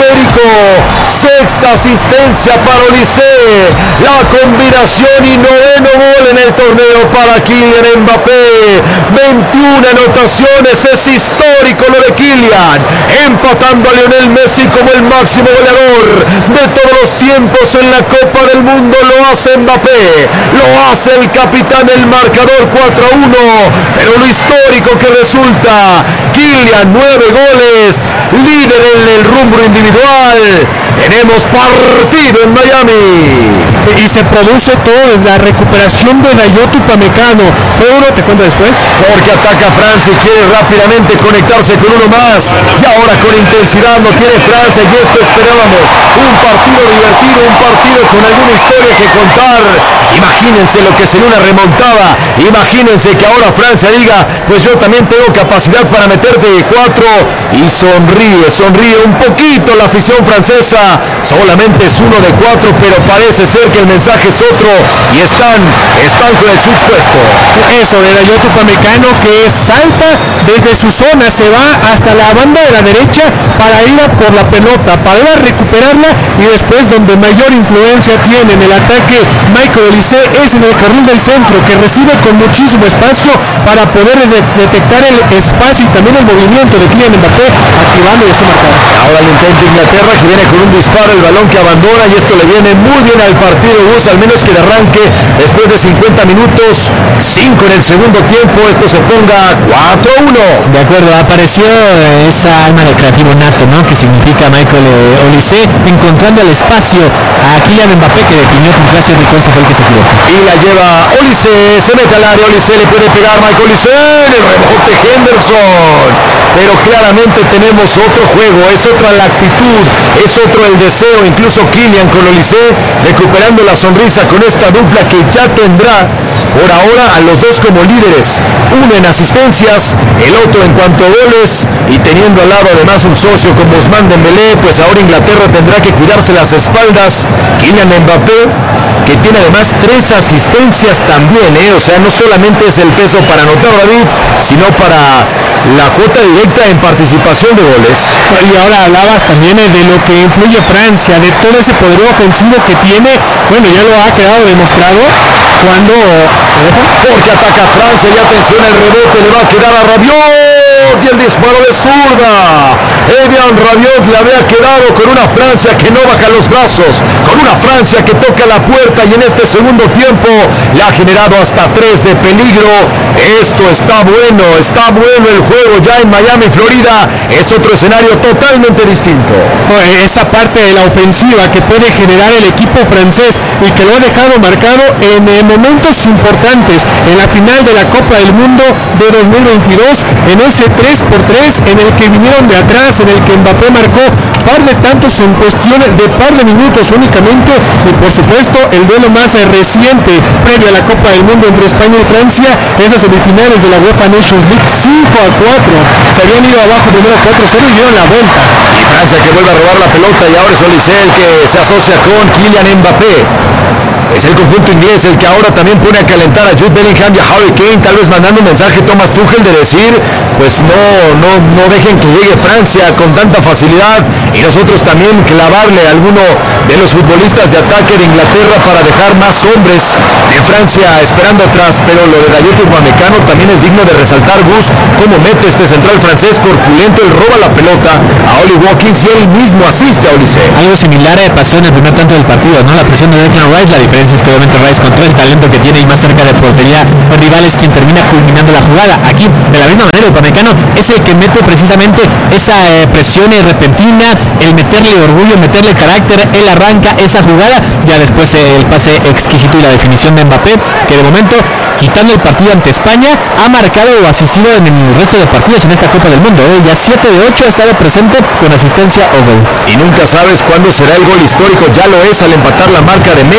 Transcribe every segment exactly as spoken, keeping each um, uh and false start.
numérico. Sexta asistencia para Olise. La combinación y noveno gol en el torneo para Kylian Mbappé. veintiuna anotaciones, es histórico lo de Kylian. Empatando a Lionel Messi como el máximo goleador de todos los tiempos en la Copa del Mundo. Lo hace Mbappé, lo hace el capitán, el marcador cuatro a uno. Pero lo histórico que resulta, Kylian, nueve goles, líder en el rubro individual. Tenemos partido en Miami. Y se produce todo desde la recuperación de Dayot Upamecano. Fue uno, te cuento después. Porque ataca Francia y quiere rápidamente conectarse con uno más. Y ahora con intensidad lo tiene Francia y esto esperábamos. Un partido divertido, un partido con alguna historia que contar. Imagínense lo que sería una remontada. Imagínense que ahora Francia diga, pues yo también tengo capacidad para meterte de cuatro. Y sonríe, sonríe un poquito la afición francesa. Solamente es uno de cuatro, pero parece ser que el mensaje es otro. Y están, están con el switch puesto. Eso de Dayot Upamecano, que salta desde su zona, se va hasta la banda de la derecha para ir a por la pelota, para ir a recuperarla, y después donde mayor influencia tiene en el ataque Michael Olise es en el carril del centro, que recibe con muchísimo espacio para poder de detectar el espacio y también el movimiento de Kylian Mbappé, activando ese marcador. Ahora lo intenta Inglaterra, que viene con un disparo, el balón que abandona, y esto le viene muy bien al partido Gus, al menos que de arranque después de cincuenta minutos, cinco en el segundo tiempo, esto se ponga cuatro a uno. De acuerdo, apareció esa alma de creativo nato, ¿no? Que significa Michael Olise, encontrando el espacio a Kylian Mbappé, que definió con clase de cosa fue el que se equivocó. Y la lleva Olise, se mete al área, Olise le puede pegar, Michael Olise, en el rebote Henderson. Pero claramente tenemos otro juego, es otra la actitud, es otro el deseo, incluso Kylian con Olise recuperando la sonrisa con esta dupla que ya tendrá por ahora a los dos como líderes, uno en asistencias, el otro en cuanto a goles, y teniendo al lado además un socio como Ousmane Dembélé, pues ahora Inglaterra tendrá que cuidarse las espaldas. Kylian Mbappé, que tiene además tres asistencias también, ¿eh? O sea, no solamente es el peso para anotar, David, sino para la cuota directa en participación de goles. Y ahora hablabas también de lo que influye Francia, de todo ese poder ofensivo que tiene. Bueno, ya lo ha quedado demostrado cuando... Porque ataca Francia y atención, el rebote le va a quedar a Rabiot y el disparo de zurda. Edian Rabiot le había quedado con una Francia que no baja los brazos, con una Francia que toca la puerta, y en este segundo tiempo le ha generado hasta tres de peligro. Esto está bueno, está bueno el juego ya en Miami, Florida. Es otro escenario totalmente distinto. Esa parte de la ofensiva que puede generar el equipo francés y que lo ha dejado marcado en eh, momentos importantes, en la final de la Copa del Mundo de dos mil veintidós, en ese tres por tres en el que vinieron de atrás, en el que Mbappé marcó par de tantos en cuestión de par de minutos únicamente, y por supuesto el duelo más eh, reciente previo a la Copa del Mundo entre España y Francia, esas semifinales de la UEFA Nations League, cinco a cuatro, se habían ido abajo primero cuatro cero y dieron la vuelta. Y Francia que vuelve a robar la pelota, y ahora es Olise el que se asocia con Kylian Mbappé. Es el conjunto inglés el que ahora también pone a calentar a Jude Bellingham y a Harry Kane, tal vez mandando un mensaje Thomas Tuchel de decir, pues no, no, no dejen que llegue Francia con tanta facilidad, y nosotros también clavarle a alguno de los futbolistas de ataque de Inglaterra para dejar más hombres de Francia esperando atrás. Pero lo de Dayot Upamecano también es digno de resaltar, Gus, cómo mete este central francés corpulento, él roba la pelota a Oli Watkins y él mismo asiste a Olise. Algo similar eh, pasó en el primer tanto del partido, ¿no? La presión de Declan Rice, la diferencia es que obviamente Rice, con todo el talento que tiene y más cerca de portería rival, es quien termina culminando la jugada. Aquí, de la misma manera, Upamecano es el que mete precisamente esa eh, presión eh, repentina, el meterle orgullo, meterle carácter, él arranca esa jugada, ya después eh, el pase exquisito y la definición de Mbappé, que de momento, quitando el partido ante España, ha marcado o asistido en el resto de partidos en esta Copa del Mundo, ¿eh? Ya siete de ocho ha estado presente con asistencia o gol. Y nunca sabes cuándo será el gol histórico, ya lo es al empatar la marca de Messi,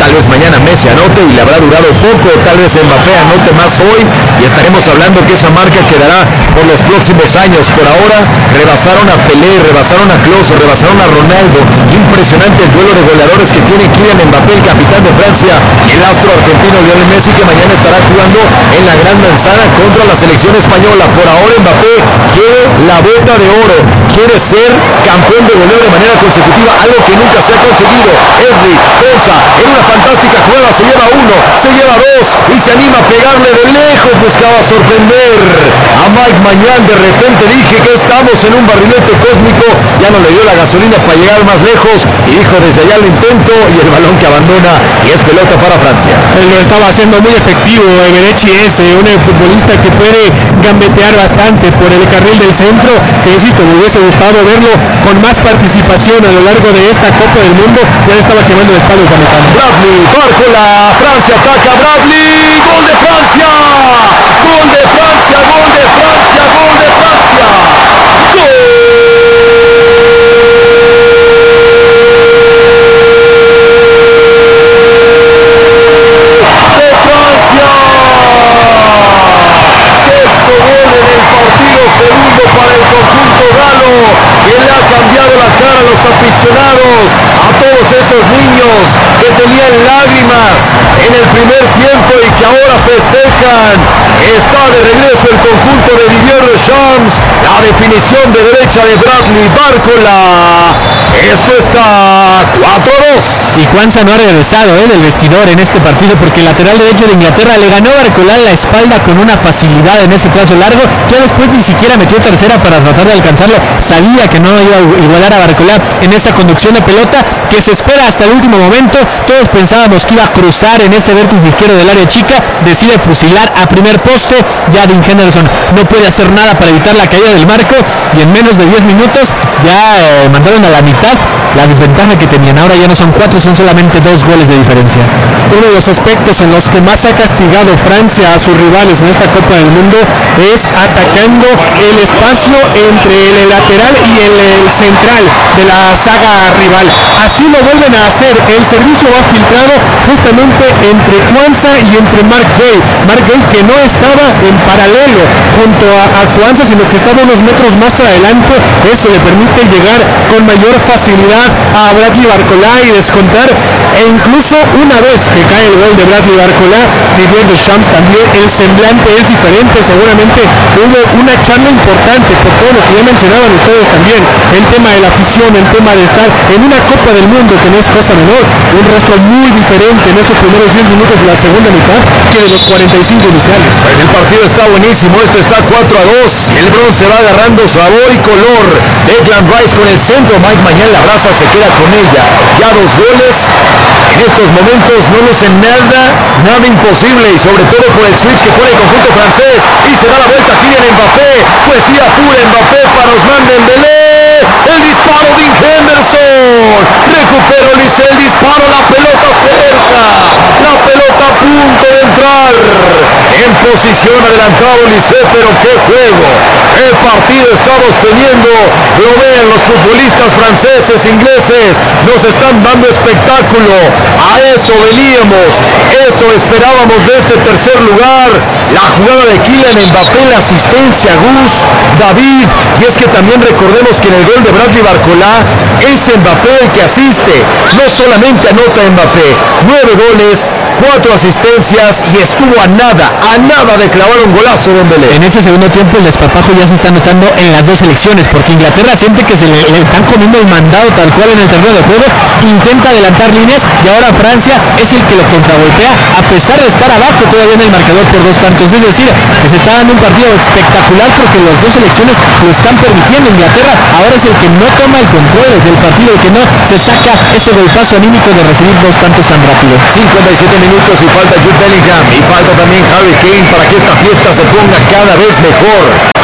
tal vez mañana Messi anote y le habrá durado poco, tal vez Mbappé anote más hoy y estaremos hablando que esa marca quedará por los próximos años. Por ahora rebasaron a Pelé, rebasaron a Klose, rebasaron a Ronaldo. Impresionante el duelo de goleadores que tiene Kylian Mbappé, el capitán de Francia, y el astro argentino Lionel Messi, que mañana estará jugando en la Gran Manzana contra la selección española. Por ahora Mbappé quiere la bota de oro, quiere ser campeón de goleo de manera consecutiva, algo que nunca se ha conseguido. Esri, Konsa, en una fantástica jugada se lleva uno, se lleva dos y se anima a pegarle de lejos, buscaba sorprender a Mike Mañán. De repente dije que estamos en un barrilete cósmico, ya no le dio la gasolina para llegar más lejos y dijo desde allá lo intento y el balón que abandona y es pelota para Francia. Él lo estaba haciendo muy efectivo. Berechi es eh, un futbolista que puede gambetear bastante por el carril del centro, que insisto, me hubiese gustado verlo con más participación a lo largo de esta Copa del Mundo. Ya le estaba quemando el espalda Upamecano. Bradley, Barcola, Francia ataca, Bradley, gol de Francia, gol de Francia, gol de Francia, gol de Francia, gol de Francia, sexto gol en el partido, segundo para el conjunto galo, que le ha cambiado la cara a los aficionados, a todos esos niños que tenían lágrimas en el primer tiempo y que ahora festejan. Está de regreso el conjunto de Didier Deschamps, la definición de derecha de Bradley Barcola. Esto está cuatro a dos. Y Kwanza no ha regresado eh, del vestidor en este partido, porque el lateral derecho de Inglaterra le ganó a Barcola la espalda con una facilidad en ese trazo largo. Ya después ni siquiera metió tercera para tratar de alcanzarlo. Sabía que no iba a igualar a Barcola en esa conducción de pelota que se espera hasta el último momento. Todos pensábamos que iba a cruzar en ese vértice izquierdo del área chica. Decide fusilar a primer poste. Ya Dean Henderson no puede hacer nada para evitar la caída del marco y en menos de diez minutos ya eh, mandaron a la mitad la desventaja que tenían. Ahora ya no son cuatro, son solamente dos goles de diferencia. Uno de los aspectos en los que más ha castigado Francia a sus rivales en esta Copa del Mundo es atacando el espacio entre el lateral y el, el central de la saga rival. Así lo vuelven a hacer. El servicio va filtrado justamente entre Kwanza y entre Mark Gay. Mark Gay que no estaba en paralelo junto a, a Kwanza, sino que estaba unos metros más adelante. Eso le permite llegar con mayor facilidad a Bradley Barcola y descontar. E incluso una vez que cae el gol de Bradley Barcola, Didier Deschamps también, el semblante es diferente. Seguramente hubo una charla importante por todo lo que ya mencionaban ustedes también, el tema de la afición, el tema de estar en una Copa del Mundo que no es cosa menor, un rostro muy diferente en estos primeros diez minutos de la segunda mitad que de los cuarenta y cinco iniciales. Pues el partido está buenísimo, esto está cuatro a dos, el bronce va agarrando sabor y color. Declan Rice con el centro, Mike Mañán la abraza, se queda con ella, ya dos goles. En estos momentos no lucen nada, nada imposible y sobre todo por el switch que pone el conjunto francés y se da la vuelta Kylian Mbappé, poesía pura Mbappé para Ousmane Dembélé, el disparo de Henderson, recupera Olise el disparo, la pelota cerca, la pelota a punto de entrar, en posición adelantado Olise, pero qué juego, qué partido estamos teniendo, lo ven los futbolistas franceses, ingleses, nos están dando espectáculo, a eso veníamos, eso esperábamos de este tercer lugar, la jugada de Kylian Mbappé, la asistencia Gus, David, y es que también recordemos que en el gol de Bradley Barcola es Mbappé el que asiste, no solamente anota Mbappé, nueve goles, cuatro asistencias y estuvo a nada, a nada de clavar un golazo Dembélé. En ese segundo tiempo el desparpajo ya se está notando en las dos selecciones, porque Inglaterra siente que se le, le están comiendo el mandado tal cual en el terreno de juego, intenta adelantar líneas y ahora Francia es el que lo contragolpea a pesar de estar abajo todavía en el marcador por dos tantos. Es decir, que se está dando un partido espectacular porque las dos selecciones lo están permitiendo. Inglaterra ahora es el que no toma el control del partido, el que no se saca ese golpazo anímico de recibir dos tantos tan rápido. cincuenta y siete minutos y falta Jude Bellingham y falta también Harry Kane para que esta fiesta se ponga cada vez mejor.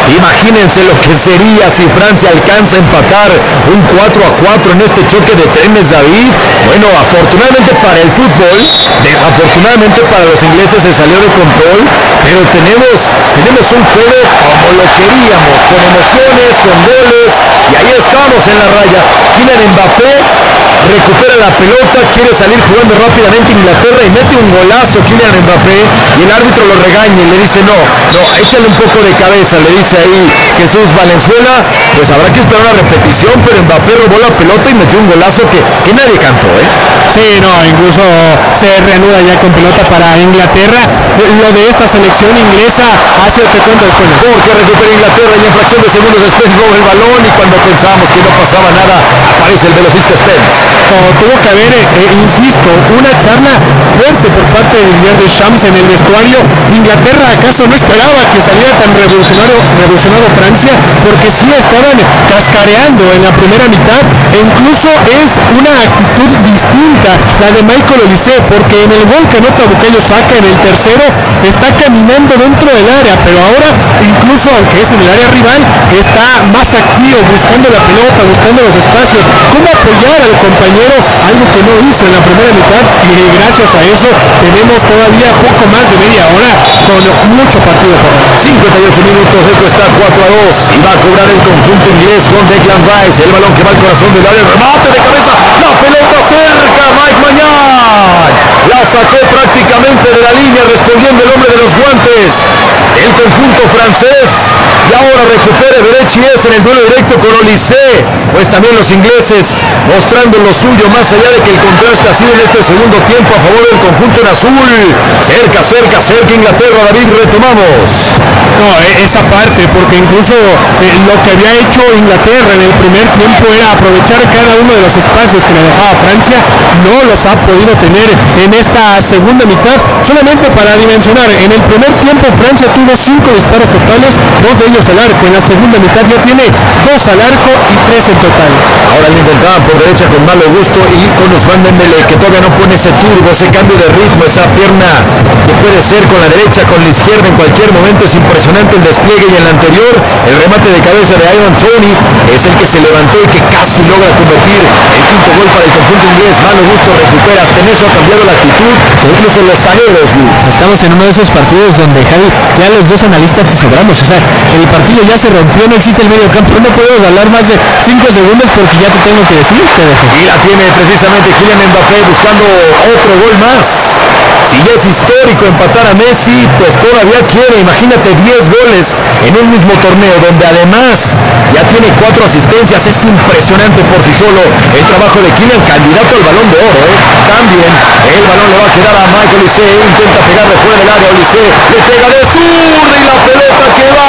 Imagínense lo que sería si Francia alcanza a empatar un cuatro a cuatro en este choque de trenes, David. Bueno, afortunadamente para el fútbol, de, afortunadamente para los ingleses se salió de control, pero tenemos, tenemos un juego como lo queríamos, con emociones, con goles, y ahí estamos en la raya. Kylian Mbappé recupera la pelota, quiere salir jugando rápidamente Inglaterra y mete un golazo Kylian Mbappé, y el árbitro lo regaña y le dice no, no, échale un poco de cabeza, le dice ahí Jesús Valenzuela. Pues habrá que esperar una repetición, pero Mbappé robó la pelota y metió un golazo que, que nadie cantó, ¿eh? Sí, no, incluso se reanuda ya con pelota para Inglaterra. Lo de esta selección inglesa, hace te cuento después. Porque recupera Inglaterra y en fracción de segundos después roba el balón, y cuando pensábamos que no pasaba nada, aparece el velocista Spence. Como tuvo que haber, eh, insisto, una charla fuerte por parte de Didier Deschamps en el vestuario. Inglaterra acaso no esperaba que saliera tan revolucionario, revolucionado Francia, porque sí estaban cascareando en la primera mitad, e incluso es una actitud distinta la de Michael Olise, porque en el gol que anota Bukayo Saka en el tercero está caminando dentro del área, pero ahora incluso aunque es en el área rival, está más activo, buscando la pelota, buscando los espacios, cómo apoyar al compañero, algo que no hizo en la primera mitad, y gracias a eso tenemos todavía poco más de media hora con mucho partido por ahí. cincuenta y ocho minutos, esto está cuatro a dos, y va a cobrar el conjunto inglés con Declan Rice, el balón que va al corazón del área, el remate de cabeza, la pelota cerca, Mike Mañán, la sacó prácticamente de la línea, respondiendo el hombre de los guantes, el conjunto francés, y ahora recupera Berechies en el duelo directo con Olise. Pues también los ingleses mostrando lo suyo, más allá de que el contraste ha sido en este segundo tiempo a favor del conjunto en azul. Cerca, cerca, cerca Inglaterra, David, retomamos. No, esa parte, porque incluso eh, lo que había hecho Inglaterra en el primer tiempo era aprovechar cada uno de los espacios que le dejaba Francia, no los ha podido tener en esta segunda mitad. Solamente para dimensionar, en el primer tiempo Francia tuvo cinco disparos totales, dos de ellos al arco. En la segunda mitad ya tiene dos al arco y tres en total. Ahora le intentaban por derecha con Malo Gusto y con Ousmane Dembélé, que todavía no pone ese turbo, ese cambio de ritmo, esa pierna que puede ser con la derecha, con la izquierda en cualquier momento. Es impresionante el despliegue, y el anterior, el remate de cabeza de Ivan Toney, es el que se levantó y que casi logra convertir el quinto gol para el conjunto inglés. Malo Gusto recupera, hasta en eso ha cambiado la actitud, incluso los zagueros. Estamos en uno de esos partidos donde, Javi, ya los dos analistas te sobramos, o sea, el partido ya se rompió, no existe el medio campo, no podemos hablar más de cinco segundos porque ya te tengo que decir, te dejo. Y la tiene precisamente Kylian Mbappé buscando otro gol más. Si ya es histórico empatar a Messi, pues todavía quiere, imagínate, diez goles en un mismo torneo, donde además ya tiene cuatro asistencias. Es impresionante por sí solo el trabajo de Kylian, candidato al Balón de Oro, ¿eh? También el balón le va a quedar a Michael Olise, intenta pegarle fuera del área, Olise le pega de zurda y la pelota que va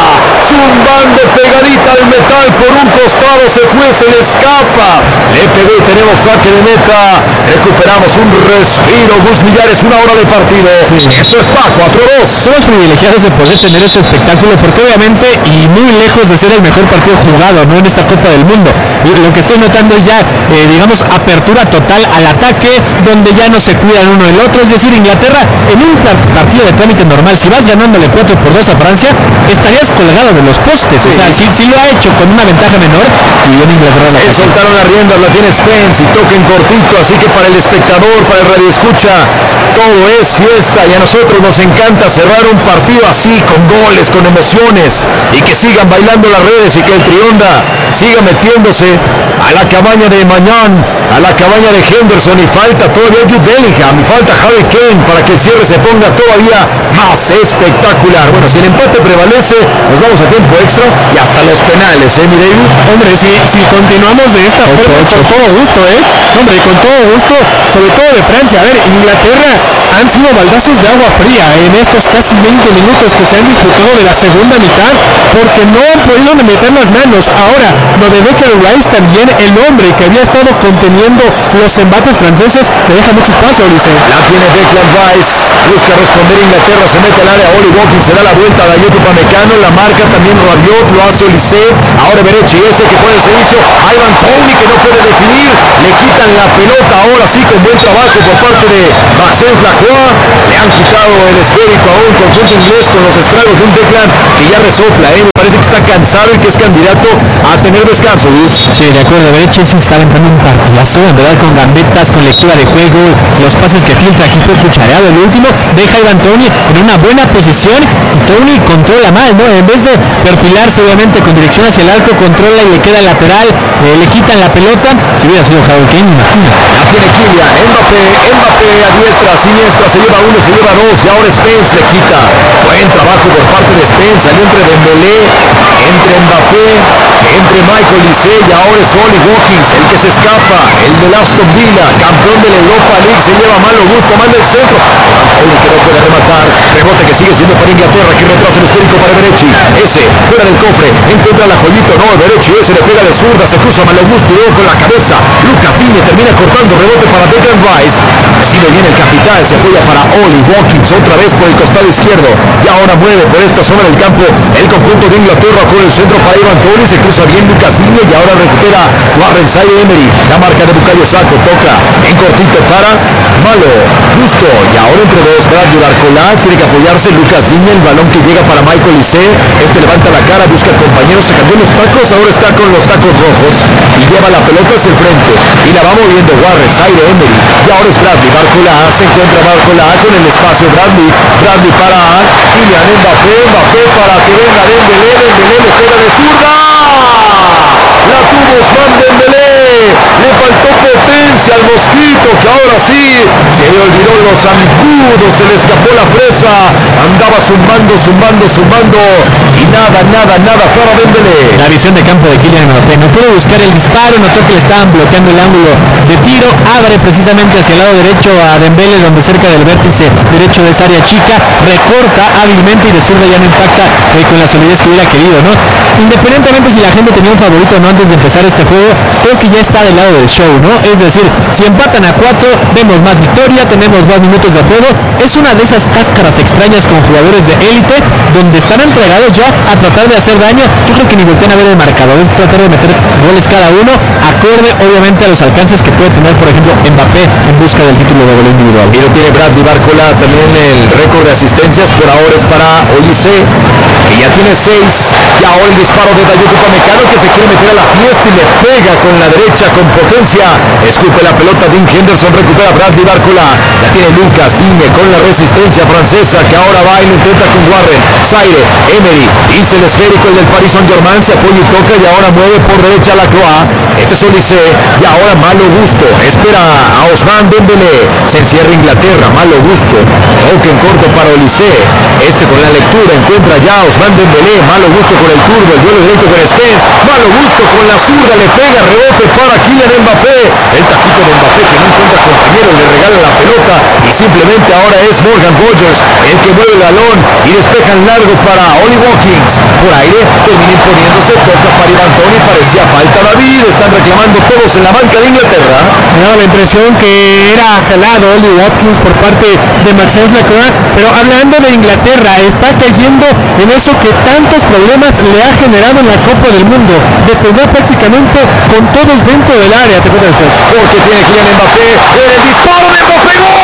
zumbando pegadita al metal por un costado, se fue, se le escapa, le pegó y tenemos saque de meta. Recuperamos un respiro, Gus Millares, una hora de partido. Sí. Esto está cuatro a dos. Somos privilegiados de poder tener este espectáculo, porque obviamente, y muy lejos de ser el mejor partido jugado, ¿no?, en esta Copa del Mundo, lo que estoy notando es ya, eh, digamos, apertura total al ataque, donde ya no se cuidan uno del otro. Es decir, Inglaterra en un partido de trámite normal, si vas ganándole cuatro por dos a Francia, estarías colgado de los postes. O sea, si, si lo ha hecho con una ventaja menor, y bien Inglaterra. Se soltaron las riendas, la tiene Spence y toca en cortito, así que para el espectador, para el radioescucha, todo es fiesta, y a nosotros nos encanta cerrar un partido así, con goles, con emociones, y que sigan bailando las redes, y que el Trionda siga metiéndose a la cabaña de Mañán, a la cabaña de Henderson, y falta todavía Jude Bellingham, y falta Harry Kane para que el cierre se ponga todavía más espectacular. Bueno, si el empate prevalece, nos vamos a tiempo extra y hasta los penales, ¿eh, mi David? Hombre, si, si continuamos de esta forma, con todo gusto, ¿eh? Hombre, con todo gusto, sobre todo de Francia. A ver, Inglaterra han sido baldazos de agua fría en estos casi veinte minutos que se han disputado de la segunda mitad, porque no han podido meter las manos. Ahora, lo de Declan Rice también, el hombre que había estado conteniendo los embates franceses, le deja mucho espacio, Ulises. La tiene Declan Rice, busca responder Inglaterra, se mete al área, Oli Watkins se da la vuelta a Dayot Upamecano, la marca también Rabiot, lo hace Olise, ahora Berechi, ese que pone el servicio, Ivan Toney que no puede definir, le quitan la pelota, ahora sí con buen trabajo por parte de Maxence Lacroix. Lacroix. Le han quitado el esférico a un conjunto inglés con los estragos de un Declan que ya resopla, ¿eh? Me parece que está cansado y que es candidato a tener descanso, Luz. Sí, de acuerdo, de hecho se está aventando un partidazo, en verdad, con gambetas, con lectura de juego, los pases que filtra, aquí fue cuchareado el último, deja a Ivan Toney en una buena posición y Toney controla mal, ¿no? En vez de perfilarse obviamente con dirección hacia el arco, controla y le queda lateral, eh, le quitan la pelota. Si hubiera sido Harry Kane, imagina. La tiene Kylian, Mbappé, Mbappé a diestra, a siniestra, se lleva uno, se lleva dos, y ahora Spence le quita. Buen trabajo por parte de Spence, salió entre Dembélé, entre Mbappé, entre Michael Olise, y ahora es Oli Watkins, el que se escapa, el de Aston Villa, campeón de la Europa League, se lleva malo gusto, manda el centro. Antonio que no puede rematar, rebote que sigue siendo para Inglaterra, que retrasa el esférico para Berechi, ese, fuera del cofre, encuentra la joyita, no, Berechi, ese le pega de zurda, se cruza malo gusto, luego con la cabeza, Lucas Digne termina cortando, rebote para Declan Rice, recibe bien el capitán, se apoya para Oli Watkins, otra vez por el costado izquierdo, y ahora mueve por esta zona del campo, el conjunto de Inglaterra con el centro para Ivan Toney, se cruza bien Lucas Digne, y ahora recupera Warren Zaire-Emery, la marca de Bukayo Saka, toca en cortito para Malo Gusto, y ahora entre dos, Bradley Barcola, tiene que apoyarse Lucas Digne, el balón que llega para Michael Olise, este levanta la cara, busca compañeros, se cambió los tacos, ahora está con los tacos rojos, y lleva la pelota hacia el frente, y la va moviendo Warren Zaire-Emery, y ahora es Bradley Barcola, se encuentra Barcola con el espacio, Bradley, Bradley para Kylian Mbappé, Mbappé para que venga Dembélé, Dembélé le pega de zurda, la tuvo Ousmane Dembélé, le faltó potencia al mosquito, que ahora sí, se le olvidó los zancudos, se le escapó la presa, andaba zumbando, zumbando, zumbando, y nada, nada, nada para Dembélé. La visión de campo de Kylian Mbappé, no pudo buscar el disparo, notó que le estaban bloqueando el ángulo de tiro, abre precisamente hacia el lado derecho a Dembélé, donde cerca del vértice derecho de esa área chica, recorta hábilmente y de zurda ya no impacta eh, con la solidez que hubiera querido, ¿no? Independientemente si la gente tenía un favorito o no antes de empezar este juego, creo que ya está del lado del show, ¿no? Es decir, si empatan a cuatro, vemos más historia, tenemos más minutos de juego, es una de esas cáscaras extrañas con jugadores de élite, donde están entregados ya a tratar de hacer daño. Yo creo que ni voltean a ver el marcador, es tratar de meter goles cada uno, acorde obviamente a los alcances que puede tener, por ejemplo, Mbappé en busca del título de gol individual. Y lo tiene Bradley Barcola, también el récord de asistencias por ahora es para Olise, que ya tiene seis, y ahora el disparo de Dayot Upamecano, que se quiere meter a la fiesta y le pega con la derecha con potencia, escupe la pelota, Dean Henderson recupera Bradley Barcola, la tiene Lucas Digne con la resistencia francesa, que ahora va y lo intenta con Warren Zaire-Emery, hizo el esférico el del Paris Saint-Germain, se apoya y toca, y ahora mueve por derecha Lacroix, este es Olise, y ahora Malo Gusto, espera a Ousmane Dembélé, se encierra Inglaterra, Malo Gusto, toque en corto para Olise, este con la lectura encuentra ya a Ousmane Dembélé, Malo Gusto con el turbo, el duelo directo con Spence, Malo Gusto con la zurda, le pega, rebote para Kylian Mbappé, el taquito de Mbappé que no encuentra compañero, le regala la pelota, y simplemente ahora es Morgan Rogers el que mueve el balón y despeja en largo para Oli Watkins, por aire, termina imponiéndose, toca para Ivan Toney, parecía falta David, están reclamando todos en la banca de Inglaterra. Me daba la impresión que era jalado Oli Watkins por parte de Maxence Lacroix, pero hablando de Inglaterra, está cayendo en eso que tantos problemas le ha generado en la Copa del Mundo, de jugar prácticamente con todos dentro del área. Te cuento después. Porque tiene Kylian Mbappé, el disparo de Mbappé, ¡gol!